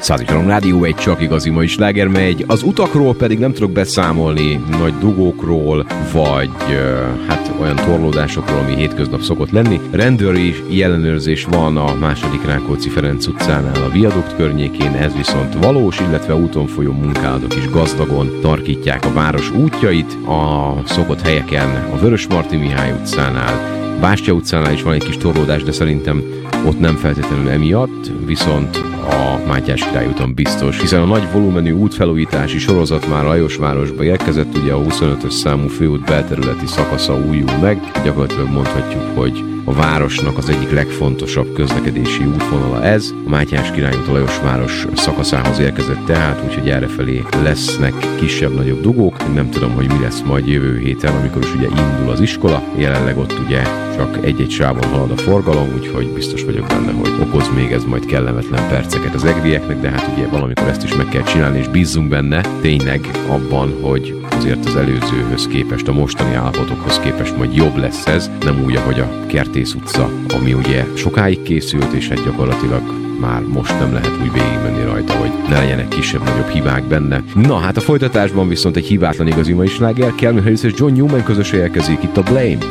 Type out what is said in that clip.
103 Rádió, egy csak igazi mai sláger megy. Az utakról pedig nem tudok beszámolni nagy dugókról, vagy hát olyan torlódásokról, ami hétköznap szokott lenni. Rendőri ellenőrzés van a második Rákóczi-Ferenc utcánál a viadukt környékén, ez viszont valós, illetve úton folyó munkálatok is gazdagon tarkítják a város útjait. A szokott helyeken a Vörösmarty Mihály utcánál, Bástya utcánál is van egy kis torlódás, de szerintem ott nem feltétlenül emiatt, viszont a Mátyás Király úton biztos, hiszen a nagy volumenű útfelújítási sorozat már Lajosvárosba érkezett, ugye a 25-ös számú főút belterületi szakasza újul meg, gyakorlatilag mondhatjuk, hogy a városnak az egyik legfontosabb közlekedési útvonala ez. A Mátyás Király út a Lajosváros szakaszához érkezett tehát, úgyhogy errefelé lesznek kisebb-nagyobb dugók. Nem tudom, hogy mi lesz majd jövő héten, amikor is ugye indul az iskola. Jelenleg ott ugye csak egy-egy sávon halad a forgalom, úgyhogy biztos vagyok benne, hogy okoz még ez majd kellemetlen perceket az egrieknek, de hát ugye valamikor ezt is meg kell csinálni, és bízzunk benne tényleg abban, hogy azért az előzőhöz képest, a mostani állapotokhoz képest majd jobb lesz ez, nem úgy, ahogy a Kertész utca, ami ugye sokáig készült, és hát gyakorlatilag már most nem lehet úgy végigmenni rajta, hogy ne legyenek kisebb-nagyobb hibák benne. Na hát a folytatásban viszont egy hibátlan igazi mai sláger, Calvin Harris és John Newman közösen érkezik itt a Blame.